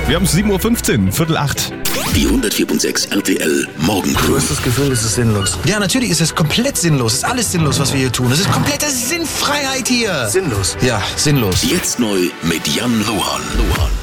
Wir haben es 7:15 Uhr, 7:45. Die 104.6 RTL Morgencrew. Du hast das Gefühl, es ist sinnlos. Ja, natürlich ist es komplett sinnlos. Es ist alles sinnlos, was wir hier tun. Es ist komplette Sinnfreiheit hier. Sinnlos? Ja, sinnlos. Jetzt neu mit Jan Lohan.